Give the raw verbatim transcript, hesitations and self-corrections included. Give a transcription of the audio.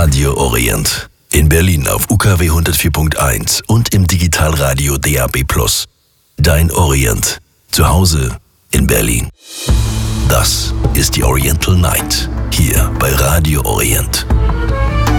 Radio Orient. In Berlin auf U K W hundertvier Punkt eins und im Digitalradio D A B plus. Dein Orient. Zu Hause in Berlin. Das ist die Oriental Night. Hier bei Radio Orient.